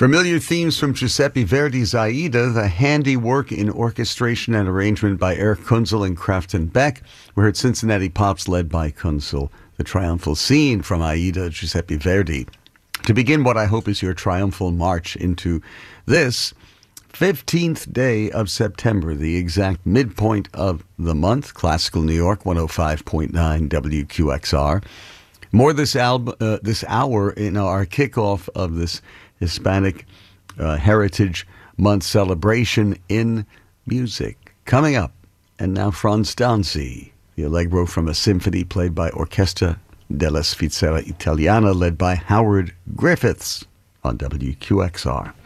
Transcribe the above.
Familiar themes from Giuseppe Verdi's Aida, the handiwork in orchestration and arrangement by Eric Kunzel and Crafton Beck. We heard Cincinnati Pops led by Kunzel, the triumphal scene from Aida, Giuseppe Verdi. To begin what I hope is your triumphal march into this 15th day of September, the exact midpoint of the month, Classical New York, 105.9 WQXR. More this hour in our kickoff of this Hispanic Heritage Month celebration in music. Coming up, and now Franz Danzi, the Allegro from a symphony played by Orchestra della Svizzera Italiana, led by Howard Griffiths on WQXR.